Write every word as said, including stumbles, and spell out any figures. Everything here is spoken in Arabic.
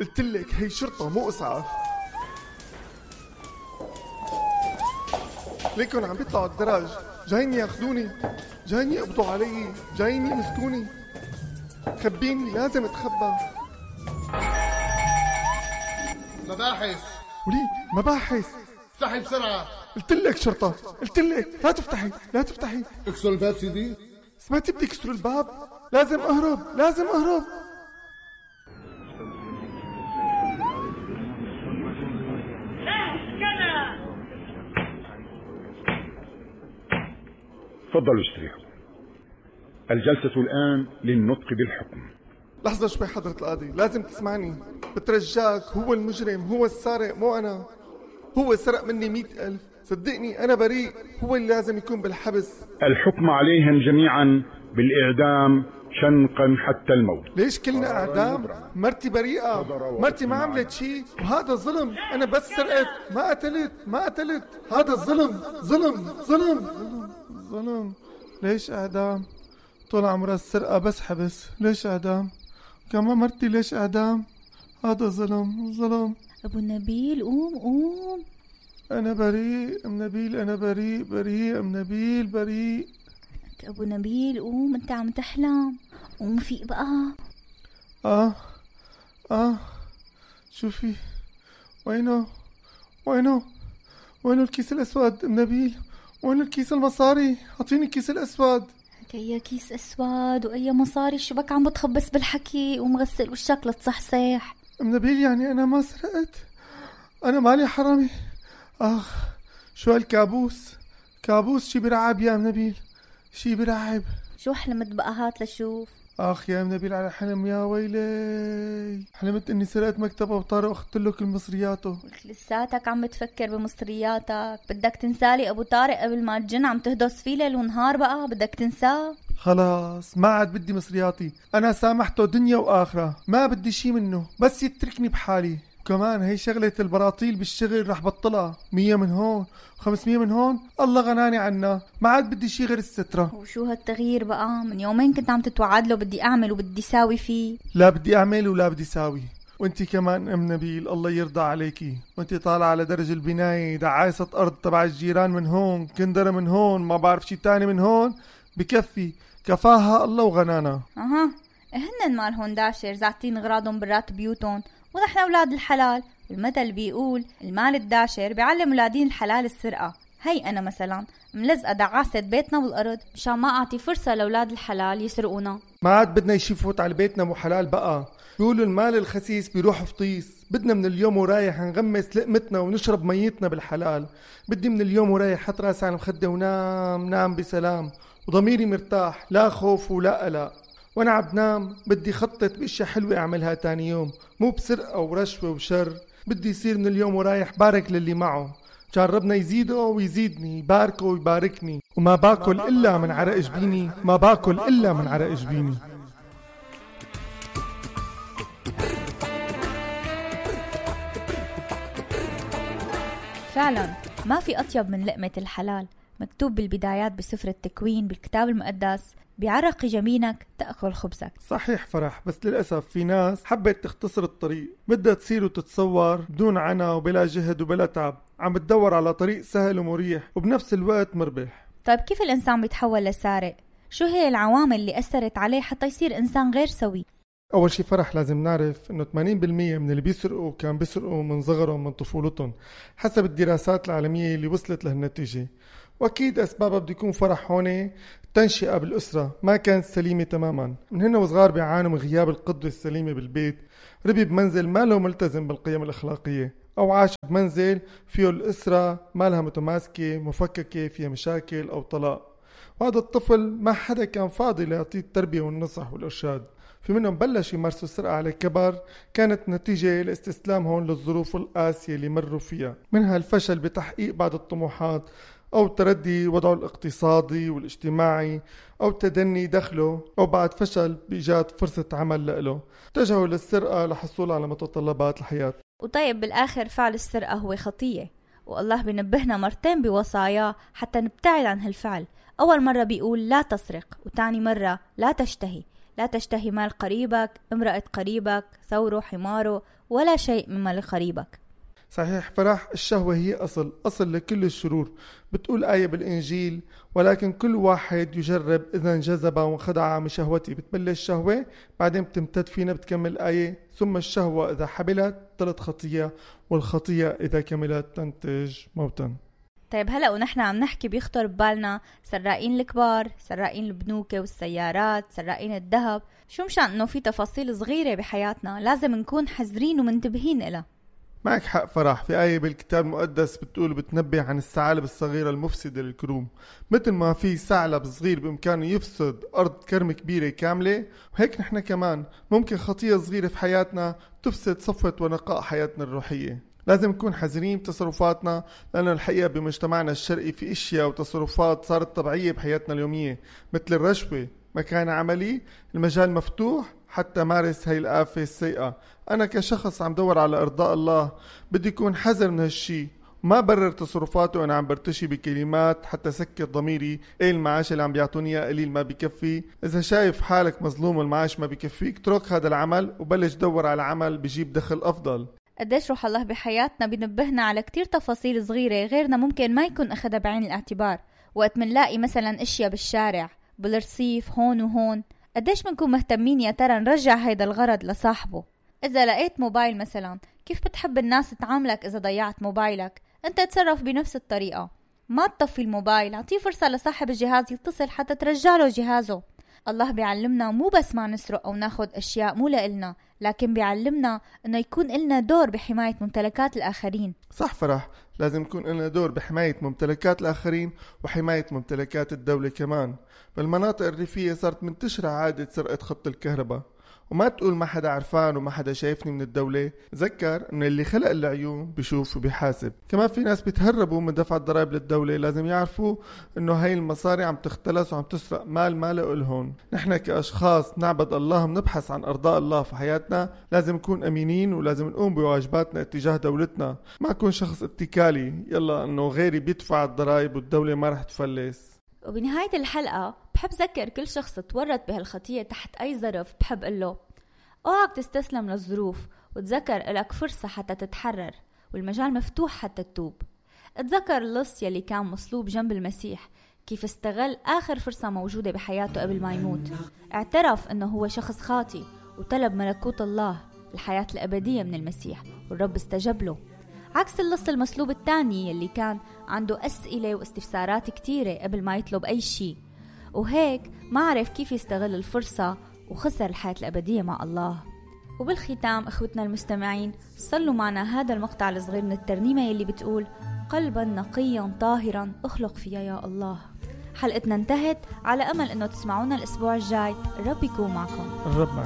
قلتلك هي شرطة مو إسعاف. ليكن عم بيطلعوا الدرج، جايين ياخدوني، جايين يقبضوا علي، جايين يمسكوني. خبيني، لازم اتخبى. مباحث ولي مباحث. افتحي بسرعة. قلتلك شرطة، قلتلك لا تفتحي لا تفتحي. اكسر الباب سيدي. سمعتي بدي كسروا الباب؟ لازم اهرب لازم اهرب. تفضلوا استريحوا. الجلسة الآن للنطق بالحكم. لحظة شوي حضرة القاضي، لازم تسمعني. بترجاك، هو المجرم، هو السارق مو أنا. هو سرق مني مئة ألف، صدقني أنا بريء، هو اللي لازم يكون بالحبس. الحكم عليهم جميعا بالإعدام شنقا حتى الموت. ليش كلنا إعدام؟ مرتي بريئة، مرتي ما عملت شيء، وهذا ظلم. أنا بس سرقت، ما قتلت ما قتلت هذا ظلم ظلم ظلم ظلم ظلم. ليش إعدام؟ طول عمرها السرقة بس حبس، ليش إعدام؟ كمان مرتي ليش إعدام؟ هذا ظلم ظلم. أبو نبيل قوم قوم. أنا بريء أم نبيل، أنا بريء بريء أم نبيل بريء. أبو نبيل قوم، أنت عم تحلم، قوم فيق بقى. آه آه شوفي وينه وينه وينه الكيس الأسود أم نبيل؟ وينه الكيس المصاري؟ أعطيني الكيس الأسود. أي كيس أسود وأي مصاري؟ شو بك عم بتخبص بالحكي؟ ومغسل وشك لتصحصح. أم نبيل يعني أنا ما سرقت، أنا مالي حرامي. آخ شو هالكابوس، كابوس شي برعب يا أم نبيل، شي برعب. شو حلمت بقى؟ هات لشوف. آخ يا أم نبيل على حلم، يا ويلي. حلمت إني سرقت مكتبه وطارق وأخذت له كل مصرياته. لساتك عم تفكر بمصرياتك؟ بدك تنسالي أبو طارق قبل ما الجن عم تهدس فيه ليل ونهار؟ بقى بدك تنساه؟ خلاص ما عاد بدي مصرياتي، أنا سامحته دنيا وآخرة، ما بدي شي منه، بس يتركني بحالي. كمان هي شغلة البراطيل بالشغل رح بطلها، مية من هون وخمسمية من هون، الله غناني عنا، ما عاد بدي شي غير السترة. وشو هالتغيير بقى؟ من يومين كنت عم تتوعد له بدي أعمل وبدي ساوي فيه. لا بدي أعمل ولا بدي ساوي. وانتي كمان أم نبيل الله يرضى عليكي، وانتي طالعة على درج البناية دعايسة أرض تبع الجيران من هون، كندرة من هون، ما بعرف شي تاني من هون، بكفي كفاها الله وغنانا. أها هن مالهن داشر زعتين غراضهم برات بيوتهم، ونحن أولاد الحلال. المثل بيقول المال الداشر بيعلم أولادين الحلال السرقة. هي أنا مثلا ملزقة دعاسة بيتنا بالأرض مشان ما أعطي فرصة لأولاد الحلال يسرقونا. ما عاد بدنا يشوفوت على بيتنا مو حلال بقى. بيقولوا المال الخسيس بيروح فطيس. بدنا من اليوم ورايح نغمس لقمتنا ونشرب ميتنا بالحلال. بدي من اليوم ورايح حط راسي على المخدة ونام نام بسلام وضميري مرتاح، لا خوف ولا قلق. وانا عم بنام بدي خطط باشياء حلوة اعملها تاني يوم، مو بسرقة ورشوة وشر. بدي يصير من اليوم ورايح بارك للي معه، كان ربنا يزيده ويزيدني، يباركه ويباركني. وما باكل الا من عرق جبيني، ما باكل الا من عرق جبيني. فعلا ما في أطيب من لقمة الحلال. مكتوب بالبدايات بسفر التكوين بالكتاب المقدس بعرق جمينك تأكل خبزك. صحيح فرح، بس للأسف في ناس حبت تختصر الطريق، بدها تصير وتتصور بدون عنا وبلا جهد وبلا تعب، عم بتدور على طريق سهل ومريح وبنفس الوقت مربح. طيب كيف الإنسان بيتحول لسارق؟ شو هي العوامل اللي أثرت عليه حتى يصير إنسان غير سوي؟ أول شي فرح لازم نعرف إنه ثمانين بالمية من اللي بيسرقوا كان بيسرقوا من صغرهم من طفولتهم حسب الدراسات العالمية اللي وصلت لهالنتيجة. وأكيد أسبابها بده يكون فرح هون تنشئة بالأسرة ما كانت سليمة تماما، من هنا وصغار بيعانوا من غياب القدوة السليمة بالبيت، ربي بمنزل ما له ملتزم بالقيم الأخلاقية، أو عاش بمنزل فيه الأسرة ما لها متماسكة مفككة فيها مشاكل أو طلاق، وهذا الطفل ما حدا كان فاضي ليعطيه التربية والنصح والإرشاد. في منهم بلش يمارسوا السرقة على كبر، كانت نتيجة لاستسلامهم للظروف القاسية اللي مروا فيها، منها الفشل بتحقيق بعض الطموحات أو تردي وضعه الاقتصادي والاجتماعي أو تدني دخله، أو بعد فشل بإيجاد فرصة عمل له اتجهوا للسرقة لحصول على متطلبات الحياة. وطيب بالآخر فعل السرقة هو خطية، والله بنبهنا مرتين بوصاياه حتى نبتعد عن هالفعل. أول مرة بيقول لا تسرق، وتاني مرة لا تشتهي. لا تشتهي مال قريبك، امرأة قريبك، ثوره، حماره، ولا شيء مما لقريبك. صحيح فرح، الشهوة هي أصل أصل لكل الشرور. بتقول آية بالإنجيل: ولكن كل واحد يجرب إذا انجذب وانخدع من شهوتي. بتبلش شهوة، بعدين بتمتد فينا، بتكمل آية: ثم الشهوة إذا حبلت طلت خطية، والخطية إذا كملت تنتج موتا. طيب هلأ ونحن عم نحكي بيخطر ببالنا سراقين الكبار، سراقين البنوك والسيارات، سراقين الذهب، شو مشان انه في تفاصيل صغيرة بحياتنا لازم نكون حذرين ومنتبهين إلها. معك حق فرح، في آية بالكتاب المقدس بتقول بتنبه عن الثعالب الصغيرة المفسدة للكروم. مثل ما في ثعلب صغير بإمكانه يفسد أرض كرم كبيرة كاملة، وهيك نحن كمان ممكن خطية صغيرة في حياتنا تفسد صفوة ونقاء حياتنا الروحية. لازم نكون حذرين بتصرفاتنا، لأن الحقيقة بمجتمعنا الشرقي في اشياء وتصرفات صارت طبيعية بحياتنا اليومية، مثل الرشوة. مكان عملي المجال مفتوح حتى مارس هاي الآفة السيئة. أنا كشخص عم دور على إرضاء الله بدي يكون حذر من هالشي، وما برر تصرفاته وأنا عم برتشي بكلمات حتى سكت ضميري. إيه المعاش اللي عم بيعطوني إياه قليل ما بيكفي؟ إذا شايف حالك مظلوم والمعاش ما بيكفيك، اترك هذا العمل وبلش دور على عمل بيجيب دخل أفضل. قديش روح الله بحياتنا بينبهنا على كتير تفاصيل صغيرة غيرنا ممكن ما يكون أخدها بعين الاعتبار. وقت منلاقي مثلا اشياء بالشارع، بالرصيف، هون وهون، قديش منكون مهتمين يا ترى نرجع هيدا الغرض لصاحبه. إذا لقيت موبايل مثلا، كيف بتحب الناس تعاملك إذا ضيعت موبايلك؟ أنت تصرف بنفس الطريقة، ما تطفي الموبايل، اعطيه فرصة لصاحب الجهاز يتصل حتى ترجع له جهازه. الله بيعلمنا مو بس ما نسرق أو ناخد أشياء مو لإلنا، لكن بيعلمنا إنه يكون إلنا دور بحماية ممتلكات الآخرين. صح فرح، لازم يكون لنا دور بحماية ممتلكات الآخرين وحماية ممتلكات الدولة كمان. بالمناطق الريفية صارت منتشرة عادة سرقة خط الكهرباء، وما تقول ما حدا عرفان وما حدا شايفني من الدولة. ذكر ان اللي خلق العيون بيشوف وبيحاسب. كمان في ناس بيتهربوا من دفع الضرائب للدولة، لازم يعرفوا انه هاي المصاري عم تختلس وعم تسرق مال ما له إلهن. نحن كأشخاص نعبد الله بنبحث عن أرضاء الله في حياتنا، لازم نكون أمينين ولازم نقوم بواجباتنا اتجاه دولتنا، ما أكون شخص اتكالي يلا انه غيري بيدفع الضرائب والدولة ما رح تفلس. وبنهاية الحلقة بحب ذكر كل شخص تورط بهالخطية تحت أي ظرف، بحب قله اوعك تستسلم للظروف، وتذكر لك فرصة حتى تتحرر، والمجال مفتوح حتى تتوب. اتذكر اللص يلي كان مصلوب جنب المسيح، كيف استغل آخر فرصة موجودة بحياته قبل ما يموت. اعترف انه هو شخص خاطي وطلب ملكوت الله، الحياة الأبدية من المسيح، والرب استجاب له. عكس اللص المصلوب الثاني يلي كان عنده أسئلة واستفسارات كتيرة قبل ما يطلب أي شيء، وهيك ما عرف كيف يستغل الفرصة وخسر الحياة الأبدية مع الله. وبالختام أخوتنا المستمعين، صلوا معنا هذا المقطع الصغير من الترنيمة يلي بتقول: قلبا نقيا طاهرا اخلق فيا يا الله. حلقتنا انتهت، على أمل أنه تسمعونا الأسبوع الجاي. الرب يكون معكم. الرب معكم.